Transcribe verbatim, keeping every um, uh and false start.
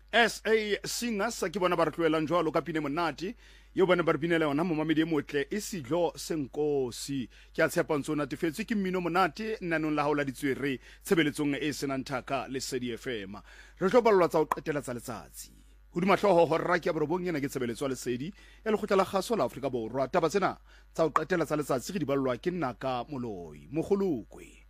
S A Singers ke bona ba re tloelang jwalo ka pine monate yo bana ba re binela yona mo mamedi e motle e sidlo senkosi ke a tshepa ntso natefetse ke mmino monate nnanong la haola ditswere tshebeletsong e senang thaka le Sedi F M re tlo ballwa tsa o qetela tsa letsatsi hodima hloho horra ke borobong yena ke tshebeletso le Sedi e le khotla la kgaso la Afrika Borwa taba tsena tsa o qetela tsa letsatsi re di ballwa ke Nnaka Moloi mogolokwe